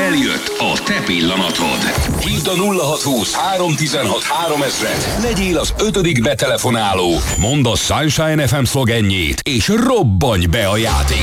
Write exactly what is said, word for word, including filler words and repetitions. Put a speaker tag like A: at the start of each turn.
A: Eljött a te pillanatod. Hívd a nulla hatszázhúsz háromszáztizenhat háromezret. Legyél az ötödik betelefonáló. Mondd a Sunshine ef em szlogenjét, és robbanj be a játékba.